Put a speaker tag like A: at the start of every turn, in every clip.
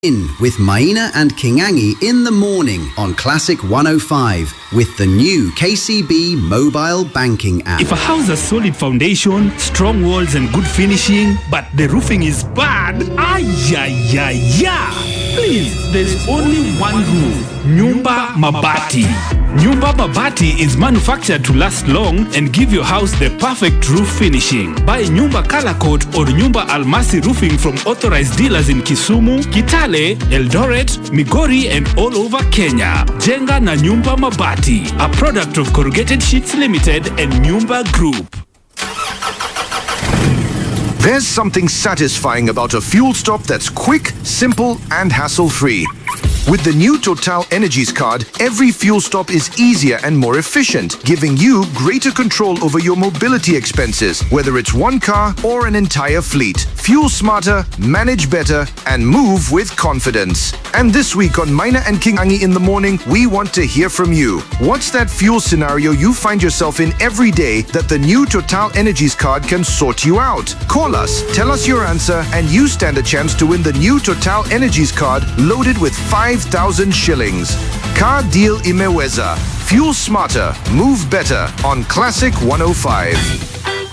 A: In with Maina and Kingangi in the morning on Classic 105 with the new KCB mobile banking app.
B: If a house has solid foundation, strong walls and good finishing, but the roofing is bad, please, there's only one roof. Nyumba Mabati. Nyumba Mabati is manufactured to last long and give your house the perfect roof finishing. Buy Nyumba Color Coat or Nyumba Almasi roofing from authorized dealers in Kisumu, Kitale, Eldoret, Migori and all over Kenya. Jenga na Nyumba Mabati, a product of Corrugated Sheets Limited and Nyumba Group.
C: There's something satisfying about a fuel stop that's quick, simple and hassle-free. With the new Total Energies card, every fuel stop is easier and more efficient, giving you greater control over your mobility expenses, whether it's one car or an entire fleet. Fuel smarter, manage better, and move with confidence. And this week on Maina and Kingangi in the morning, we want to hear from you. What's that fuel scenario you find yourself in every day that the new Total Energies card can sort you out? Call us, tell us your answer, and you stand a chance to win the new Total Energies card loaded with 5,000 shillings. Car deal imeweza. Fuel smarter, move better on Classic 105.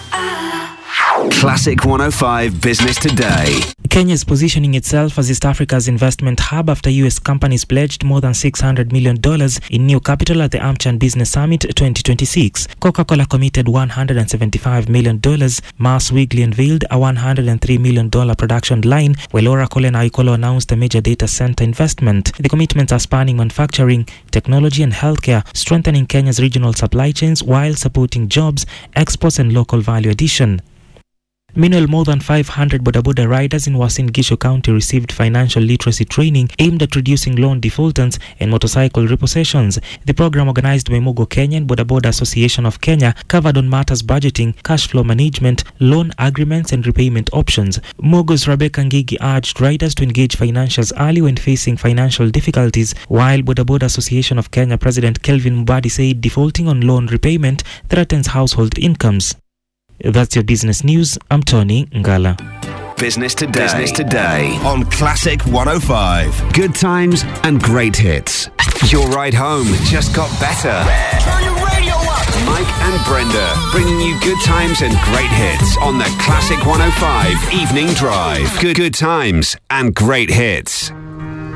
D: Classic 105 Business Today.
E: Kenya is positioning itself as East Africa's investment hub after US companies pledged more than $600 million in new capital at the AmCham Business Summit 2026. Coca-Cola committed $175 million. Mars Wrigley unveiled a $103 million production line, while Oracle and Aikolo announced a major data center investment. The commitments are spanning manufacturing, technology and healthcare, strengthening Kenya's regional supply chains while supporting jobs, exports and local value addition. Meanwhile, more than 500 boda riders in Uasin Gishu County received financial literacy training aimed at reducing loan defaultants and motorcycle repossessions. The program, organized by Mogo Kenya and Boda Association of Kenya, covered on matters budgeting, cash flow management, loan agreements and repayment options. Mogo's Rebecca Ngigi urged riders to engage financials early when facing financial difficulties, while Boda Association of Kenya President Kelvin Mbadi said defaulting on loan repayment threatens household incomes. That's your business news. I'm Tony Ngala.
D: Business Today on Classic 105. Good times and great hits. Your ride home just got better.
F: Turn your radio up.
D: Mike and Brenda bringing you good times and great hits on the Classic 105 Evening Drive. Good times and great hits.